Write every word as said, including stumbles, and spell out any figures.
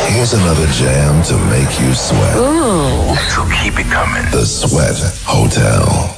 Here's another jam to make you sweat. Ooh. So keep it coming. The Sweat Hotel.